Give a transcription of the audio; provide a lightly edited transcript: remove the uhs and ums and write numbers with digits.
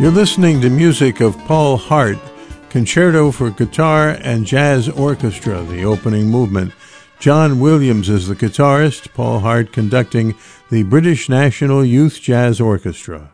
You're listening to music of Paul Hart, Concerto for Guitar and Jazz Orchestra, the opening movement. John Williams is the guitarist, Paul Hart conducting the British National Youth Jazz Orchestra.